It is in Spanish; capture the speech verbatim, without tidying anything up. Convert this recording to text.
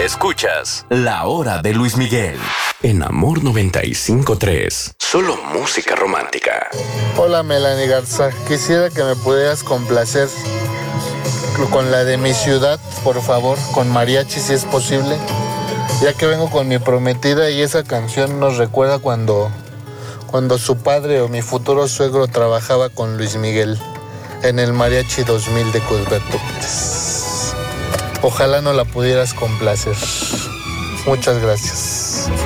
Escuchas La Hora de Luis Miguel en Amor noventa y cinco punto tres. Solo música romántica. Hola Melanie Garza, quisiera que me pudieras complacer con la de Mi Ciudad, por favor, con mariachi si es posible, ya que vengo con mi prometida y esa canción nos recuerda cuando, cuando su padre o mi futuro suegro trabajaba con Luis Miguel en el Mariachi dos mil de Cusberto Pérez. Ojalá no la pudieras complacer. Muchas gracias.